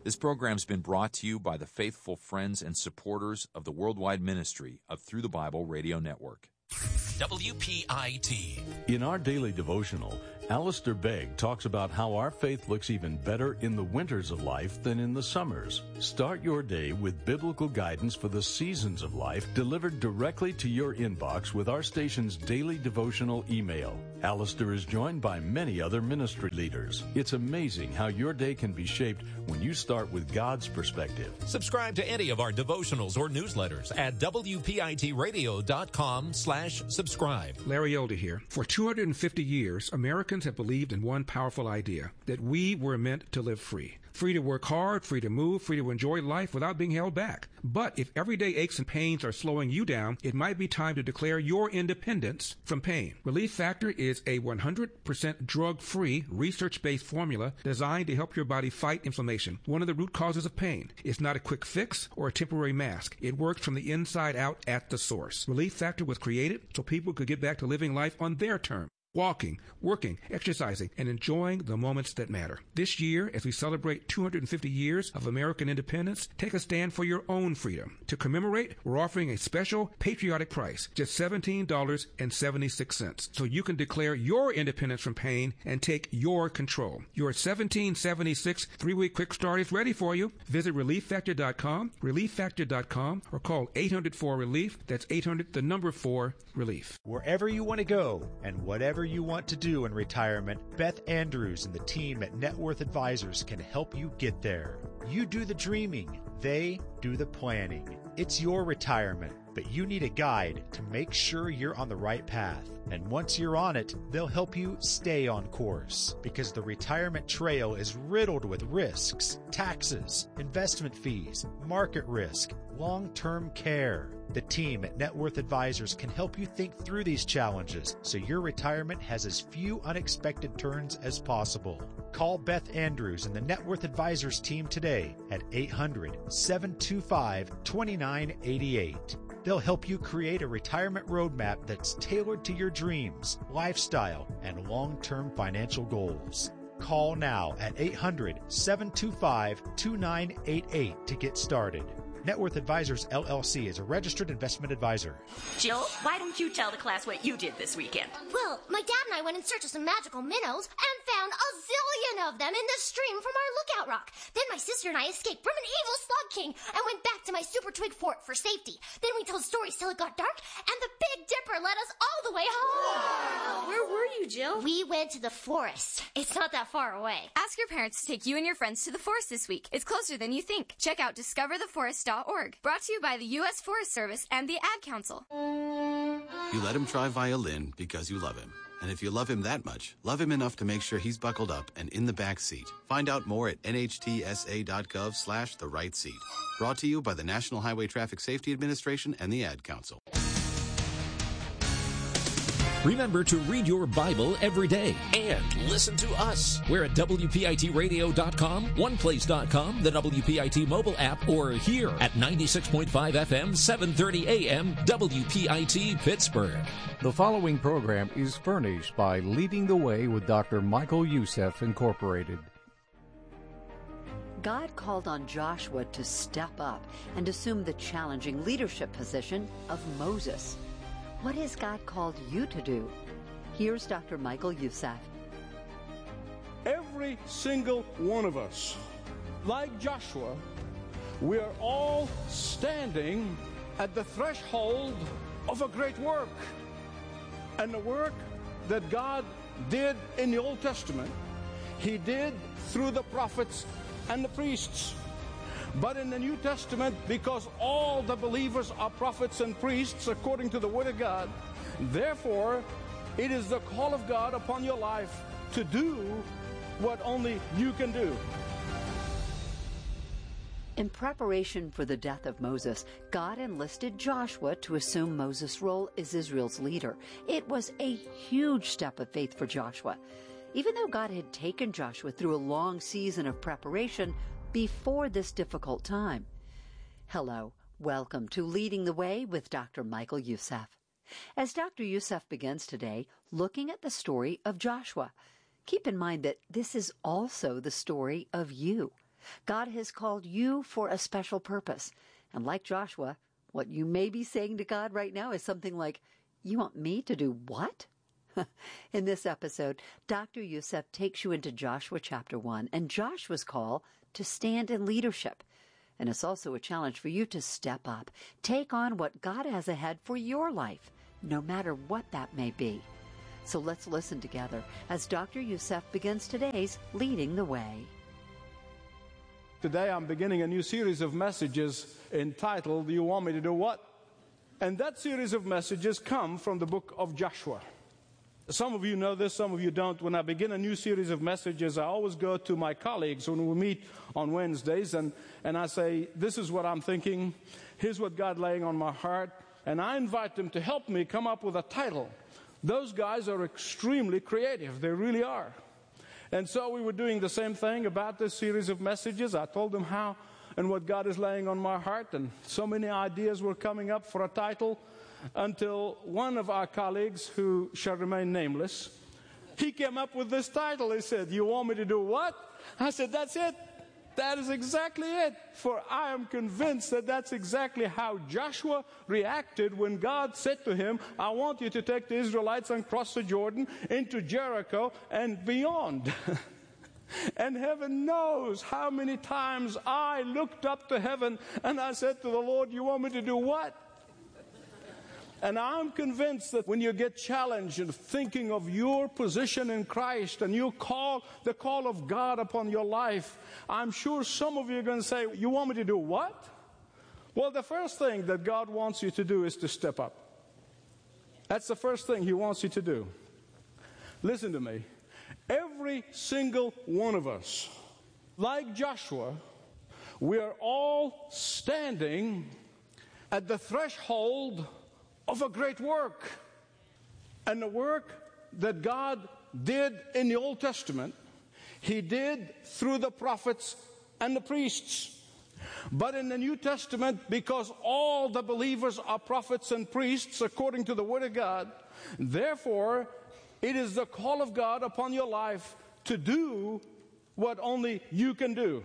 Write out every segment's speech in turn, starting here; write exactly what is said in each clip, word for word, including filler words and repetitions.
This program's been brought to you by the faithful friends and supporters of the worldwide ministry of Through the Bible Radio Network. W P I T. In our daily devotional, Alistair Begg talks about how our faith looks even better in the winters of life than in the summers. Start your day with biblical guidance for the seasons of life delivered directly to your inbox with our station's daily devotional email. Alistair is joined by many other ministry leaders. It's amazing how your day can be shaped when you start with God's perspective. Subscribe to any of our devotionals or newsletters at W P I T radio dot com slash subscribe. Larry Elder here. For two hundred fifty years, Americans have believed in one powerful idea, that we were meant to live free. Free to work hard, free to move, free to enjoy life without being held back. But if everyday aches and pains are slowing you down, it might be time to declare your independence from pain. Relief Factor is a one hundred percent drug-free, research-based formula designed to help your body fight inflammation, one of the root causes of pain. It's not a quick fix or a temporary mask. It works from the inside out at the source. Relief Factor was created so people could get back to living life on their terms. Walking, working, exercising, and enjoying the moments that matter. This year, as we celebrate two hundred fifty years of American independence, take a stand for your own freedom. To commemorate, we're offering a special patriotic price, just seventeen dollars and seventy-six cents, so you can declare your independence from pain and take your control. Your seventeen seventy-six three-week quick start is ready for you. Visit relief factor dot com, relief factor dot com, or call eight hundred four relief. That's eight hundred, the number four, relief. Wherever you want to go and whatever you want to do in retirement, Beth Andrews and the team at Net Worth Advisors can help you get there. You do the dreaming, they do the planning. It's your retirement, but you need a guide to make sure you're on the right path. And once you're on it, they'll help you stay on course, because the retirement trail is riddled with risks, taxes, investment fees, market risk, long-term care. The team at Net Worth Advisors can help you think through these challenges so your retirement has as few unexpected turns as possible. Call Beth Andrews and the Net Worth Advisors team today at eight hundred, seven two five, two nine eight eight. They'll help you create a retirement roadmap that's tailored to your dreams, lifestyle, and long-term financial goals. Call now at eight hundred, seven two five, two nine eight eight to get started. Net Worth Advisors, L L C is a registered investment advisor. Jill, why don't you tell the class what you did this weekend? Well, my dad and I went in search of some magical minnows and found a zillion of them in the stream from our lookout rock. Then my sister and I escaped from an evil slug king and went back to my super twig fort for safety. Then we told stories till it got dark, and the Big Dipper led us all the way home. Wow. Where were you, Jill? We went to the forest. It's not that far away. Ask your parents to take you and your friends to the forest this week. It's closer than you think. Check out discover the forest dot org. Brought to you by the U S Forest Service and the Ad Council. You let him try violin because you love him. And if you love him that much, love him enough to make sure he's buckled up and in the back seat. Find out more at N H T S A dot gov slash the right seat. Brought to you by the National Highway Traffic Safety Administration and the Ad Council. Remember to read your Bible every day and listen to us. We're at W P I T radio dot com, one place dot com, the W P I T mobile app, or here at ninety-six point five F M, seven thirty A M, W P I T Pittsburgh. The following program is furnished by Leading the Way with Doctor Michael Youssef, Incorporated. God called on Joshua to step up and assume the challenging leadership position of Moses. What has God called you to do? Here's Doctor Michael Youssef. Every single one of us, like Joshua, we are all standing at the threshold of a great work. And the work that God did in the Old Testament, He did through the prophets and the priests. But in the New Testament, because all the believers are prophets and priests according to the Word of God, therefore, it is the call of God upon your life to do what only you can do. In preparation for the death of Moses, God enlisted Joshua to assume Moses' role as Israel's leader. It was a huge step of faith for Joshua. Even though God had taken Joshua through a long season of preparation before this difficult time. Hello, welcome to Leading the Way with Doctor Michael Youssef. As Doctor Youssef begins today, looking at the story of Joshua, keep in mind that this is also the story of you. God has called you for a special purpose. And like Joshua, what you may be saying to God right now is something like, "You want me to do what?" In this episode, Doctor Youssef takes you into Joshua chapter one and Joshua's call to stand in leadership. And it's also a challenge for you to step up, take on what God has ahead for your life, no matter what that may be. So let's listen together as Doctor Youssef begins today's Leading the Way. Today I'm beginning a new series of messages entitled, "You Want Me to Do What?" And that series of messages come from the book of Joshua. Some of you know this, some of you don't. When I begin a new series of messages, I always go to my colleagues when we meet on Wednesdays, and, and I say, "This is what I'm thinking. Here's what God laying on my heart." And I invite them to help me come up with a title. Those guys are extremely creative. They really are. And so we were doing the same thing about this series of messages. I told them how and what God is laying on my heart, and so many ideas were coming up for a title, until one of our colleagues, who shall remain nameless, he came up with this title. He said, "You want me to do what?" I said, "That's it. That is exactly it." For I am convinced that that's exactly how Joshua reacted when God said to him, "I want you to take the Israelites and cross the Jordan into Jericho and beyond." And heaven knows how many times I looked up to heaven and I said to the Lord, "You want me to do what?" And I'm convinced that when you get challenged in thinking of your position in Christ and you call the call of God upon your life, I'm sure some of you are going to say, "You want me to do what?" Well, the first thing that God wants you to do is to step up. That's the first thing He wants you to do. Listen to me. Every single one of us, like Joshua, we are all standing at the threshold of a great work. And the work that God did in the Old Testament, He did through the prophets and the priests. But in the New Testament, because all the believers are prophets and priests according to the Word of God, therefore it is the call of God upon your life to do what only you can do.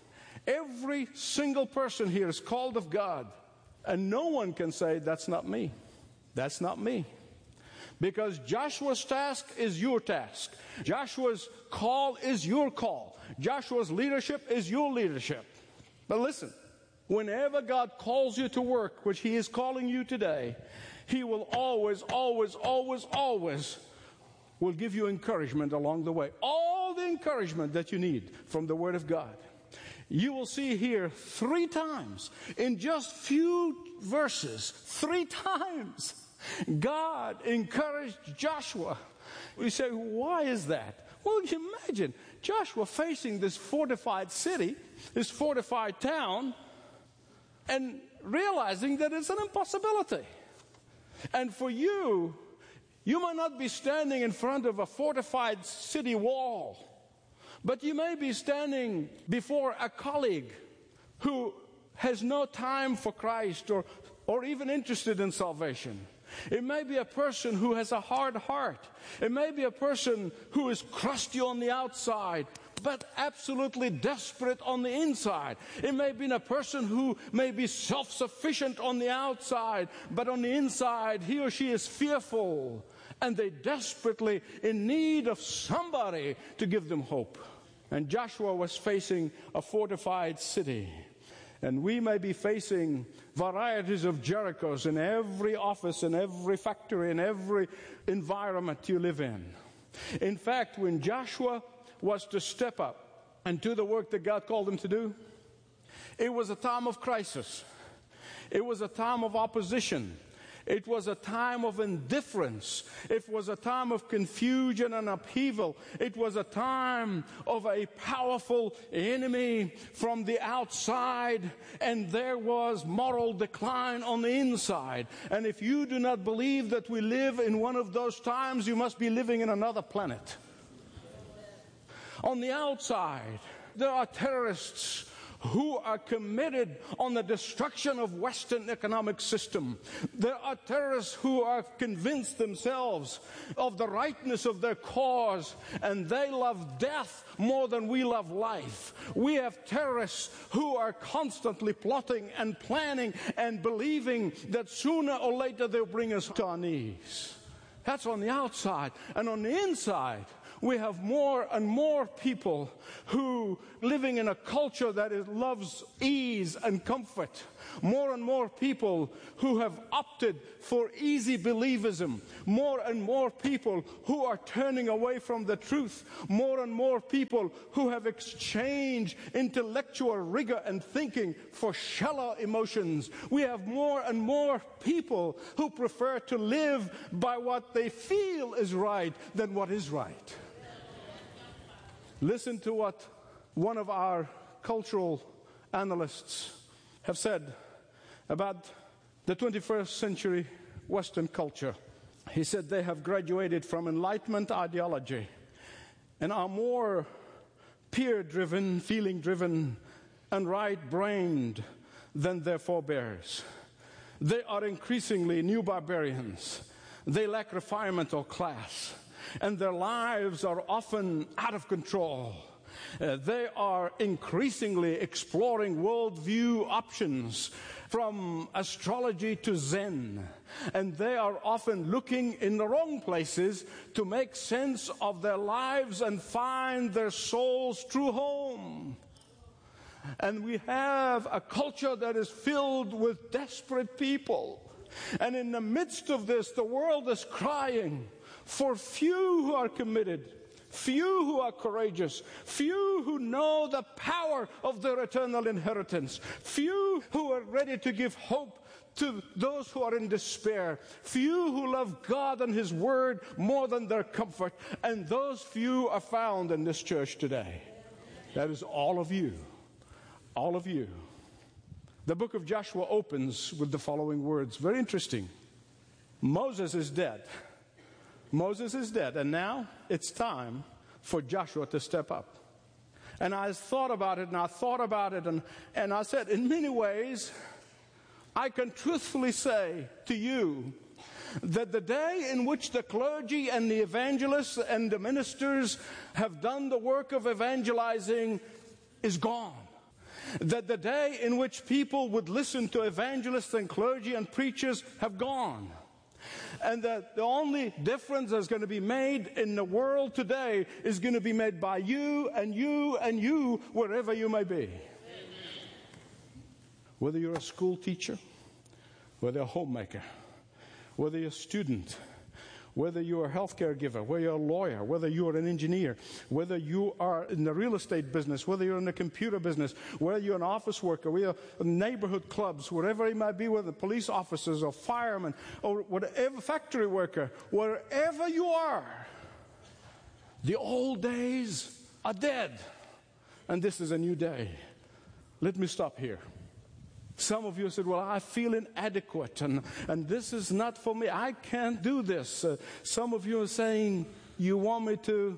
Every single person here is called of God, and no one can say, "That's not me. That's not me." Because Joshua's task is your task. Joshua's call is your call. Joshua's leadership is your leadership. But listen, whenever God calls you to work, which He is calling you today, He will always, always, always, always will give you encouragement along the way. All the encouragement that you need from the Word of God. You will see here three times, in just few verses, three times, God encouraged Joshua. We say, why is that? Well, you imagine Joshua facing this fortified city, this fortified town, and realizing that it's an impossibility. And for you, you might not be standing in front of a fortified city wall, but you may be standing before a colleague who has no time for Christ or, or even interested in salvation. It may be a person who has a hard heart. It may be a person who is crusty on the outside, but absolutely desperate on the inside. It may be a person who may be self-sufficient on the outside, but on the inside he or she is fearful, and they desperately in need of somebody to give them hope. And Joshua was facing a fortified city. And we may be facing varieties of Jerichos in every office, in every factory, in every environment you live in. In fact, when Joshua was to step up and do the work that God called him to do, it was a time of crisis. It was a time of opposition. It was a time of indifference. It was a time of confusion and upheaval. It was a time of a powerful enemy from the outside, and there was moral decline on the inside. And if you do not believe that we live in one of those times, you must be living in another planet. On the outside, there are terrorists who are committed on the destruction of Western economic system. There are terrorists who are convinced themselves of the rightness of their cause, and they love death more than we love life. We have terrorists who are constantly plotting and planning and believing that sooner or later they'll bring us to our knees. That's on the outside. And on the inside, we have more and more people who living in a culture that is, loves ease and comfort. More and more people who have opted for easy believism. More and more people who are turning away from the truth. More and more people who have exchanged intellectual rigor and thinking for shallow emotions. We have more and more people who prefer to live by what they feel is right than what is right. Listen to what one of our cultural analysts have said about the twenty-first century Western culture. He said they have graduated from Enlightenment ideology and are more peer-driven, feeling-driven, and right-brained than their forebears. They are increasingly new barbarians. They lack refinement or class, and their lives are often out of control. Uh, they are increasingly exploring worldview options from astrology to Zen, and they are often looking in the wrong places to make sense of their lives and find their soul's true home. And we have a culture that is filled with desperate people. And in the midst of this, the world is crying for few who are committed, few who are courageous, few who know the power of their eternal inheritance, few who are ready to give hope to those who are in despair, few who love God and His Word more than their comfort, and those few are found in this church today. That is all of you. All of you. The book of Joshua opens with the following words. Very interesting. Moses is dead. Moses is dead, and now it's time for Joshua to step up. And I thought about it, and I thought about it, and, and I said, in many ways, I can truthfully say to you that the day in which the clergy and the evangelists and the ministers have done the work of evangelizing is gone. That the day in which people would listen to evangelists and clergy and preachers have gone. And that the only difference that's going to be made in the world today is going to be made by you and you and you, wherever you may be. Whether you're a school teacher, whether you're a homemaker, whether you're a student, whether you're a healthcare giver, whether you're a lawyer, whether you're an engineer, whether you are in the real estate business, whether you're in the computer business, whether you're an office worker, whether you're in neighborhood clubs, whatever it might be, whether police officers or firemen or whatever, factory worker, wherever you are, the old days are dead, and this is a new day. Let me stop here. Some of you said, well, I feel inadequate, and, and this is not for me. I can't do this. Uh, some of you are saying, you want me to?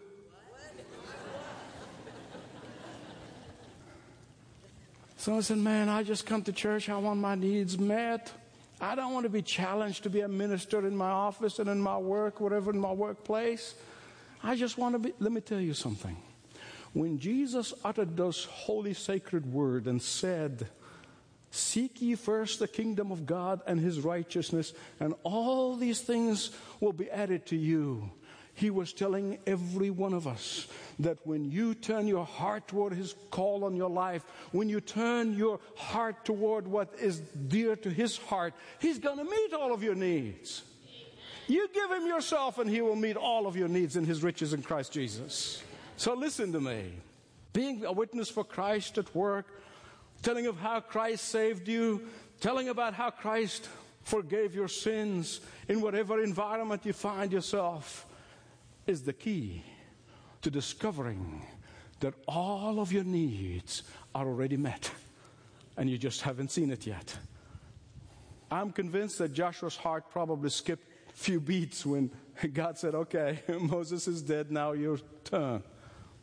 Someone said, man, I just come to church. I want my needs met. I don't want to be challenged to be a minister in my office and in my work, whatever, in my workplace. I just want to be. Let me tell you something. When Jesus uttered those holy, sacred words and said, seek ye first the kingdom of God and His righteousness, and all these things will be added to you. He was telling every one of us that when you turn your heart toward His call on your life, when you turn your heart toward what is dear to His heart, He's going to meet all of your needs. You give Him yourself and He will meet all of your needs in His riches in Christ Jesus. So listen to me. Being a witness for Christ at work, telling of how Christ saved you, telling about how Christ forgave your sins in whatever environment you find yourself, is the key to discovering that all of your needs are already met, and you just haven't seen it yet. I'm convinced that Joshua's heart probably skipped a few beats when God said, okay, Moses is dead, now your turn.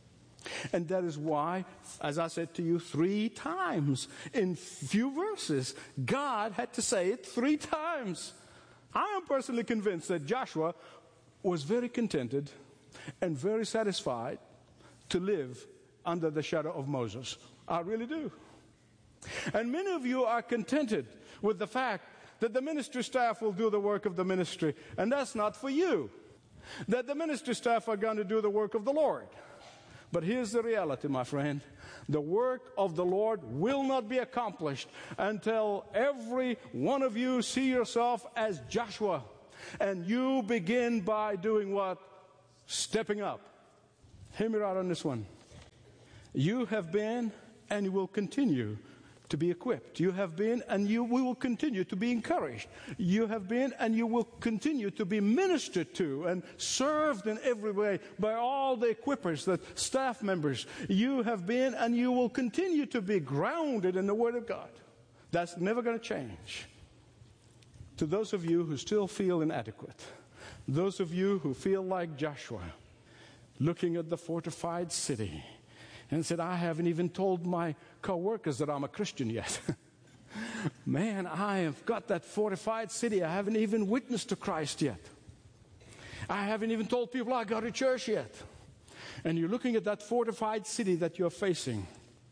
And that is why, as I said to you three times in few verses, God had to say it three times. I am personally convinced that Joshua was very contented and very satisfied to live under the shadow of Moses. I really do. And many of you are contented with the fact that the ministry staff will do the work of the ministry, and that's not for you. That the ministry staff are going to do the work of the Lord. But here's the reality, my friend. The work of the Lord will not be accomplished until every one of you see yourself as Joshua. And you begin by doing what? Stepping up. Hear me right on this one. You have been and you will continue to be equipped. You have been and you we will continue to be encouraged. You have been and you will continue to be ministered to and served in every way by all the equippers, the staff members. You have been and you will continue to be grounded in the Word of God. That's never going to change. To those of you who still feel inadequate, those of you who feel like Joshua, looking at the fortified city, and said, I haven't even told my co-workers that I'm a Christian yet. Man, I have got that fortified city. I haven't even witnessed to Christ yet. I haven't even told people I go to church yet. And you're looking at that fortified city that you're facing.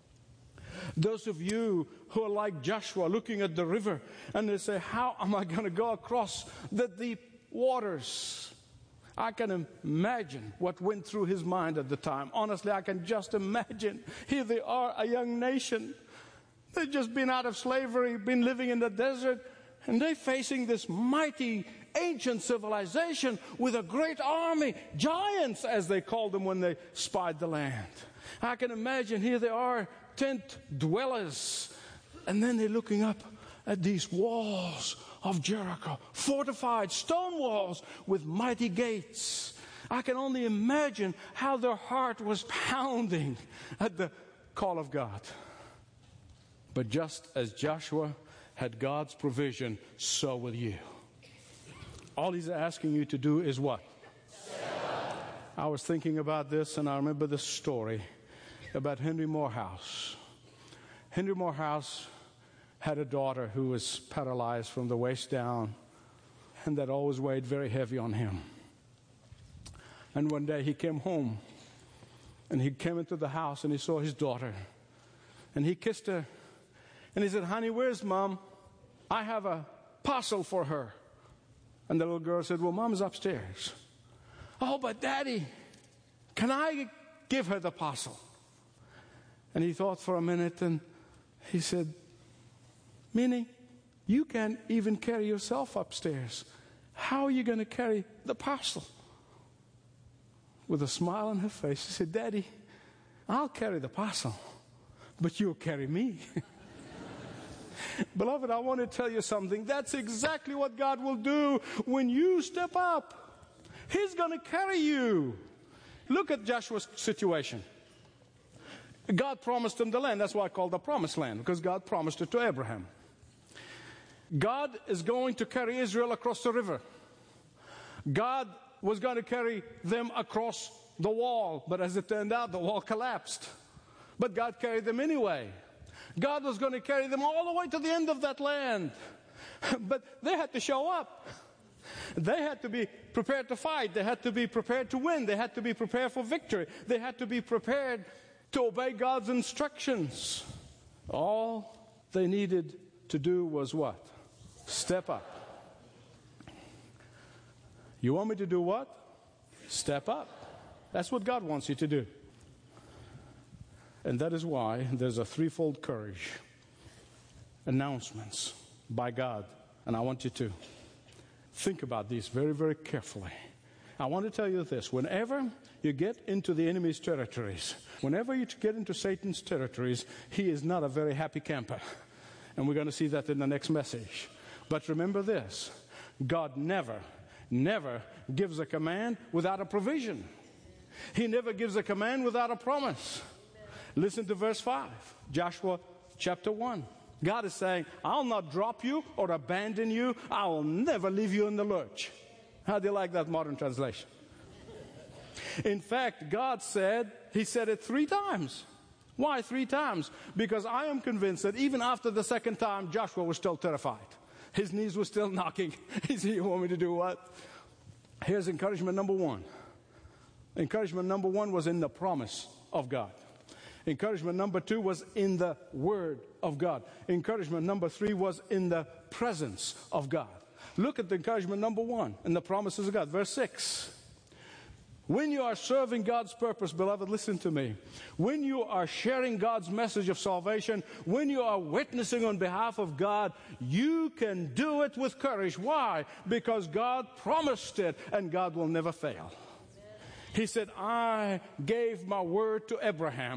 Those of you who are like Joshua, looking at the river, and they say, how am I going to go across the deep waters? I can imagine what went through his mind at the time. Honestly, I can just imagine. Here they are, a young nation. They've just been out of slavery, been living in the desert, and they're facing this mighty, ancient civilization with a great army, giants, as they called them when they spied the land. I can imagine here they are, tent dwellers, and then they're looking up at these walls of Jericho, fortified stone walls with mighty gates. I can only imagine how their heart was pounding at the call of God. But just as Joshua had God's provision, so will you. All he's asking you to do is what? I was thinking about this, and I remember the story about Henry Morehouse. Henry Morehouse had a daughter who was paralyzed from the waist down, and that always weighed very heavy on him. And one day he came home, and he came into the house, and he saw his daughter, and he kissed her, and he said, honey, where's Mom? I have a parcel for her. And the little girl said, well, Mom's upstairs. Oh, but Daddy, can I give her the parcel? And he thought for a minute, and he said, Minnie, you can't even carry yourself upstairs. How are you going to carry the parcel? With a smile on her face, she said, Daddy, I'll carry the parcel, but you'll carry me. Beloved, I want to tell you something. That's exactly what God will do when you step up. He's going to carry you. Look at Joshua's situation. God promised him the land. That's why I call it the promised land, because God promised it to Abraham. God is going to carry Israel across the river. God was going to carry them across the wall, but as it turned out, the wall collapsed. But God carried them anyway. God was going to carry them all the way to the end of that land. But they had to show up. They had to be prepared to fight. They had to be prepared to win. They had to be prepared for victory. They had to be prepared to obey God's instructions. All they needed to do was what? Step up. You want me to do what? Step up. That's what God wants you to do. And that is why there's a threefold courage. Announcements by God. And I want you to think about these very, very carefully. I want to tell you this. Whenever you get into the enemy's territories, whenever you get into Satan's territories, he is not a very happy camper. And we're going to see that in the next message. But remember this. God never, never gives a command without a provision. He never gives a command without a promise. Listen to verse five, Joshua chapter one. God is saying, I'll not drop you or abandon you. I will never leave you in the lurch. How do you like that modern translation? In fact, God said, He said it three times. Why three times? Because I am convinced that even after the second time, Joshua was still terrified. His knees were still knocking. He said, you want me to do what? Here's encouragement number one. Encouragement number one was in the promise of God. Encouragement number two was in the Word of God. Encouragement number three was in the presence of God. Look at the encouragement number one in the promises of God. Verse six. When you are serving God's purpose, beloved, listen to me. When you are sharing God's message of salvation, when you are witnessing on behalf of God, you can do it with courage. Why? Because God promised it, and God will never fail. He said, I gave my word to Abraham.